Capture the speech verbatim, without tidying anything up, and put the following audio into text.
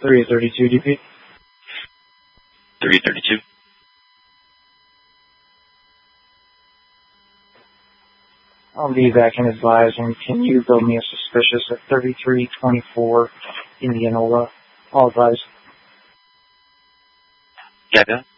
three thirty-two D P. three thirty-two. I'll be back in advise, and can you build me a suspicious at thirty-three twenty-four Indianola? All advised. Yeah, go.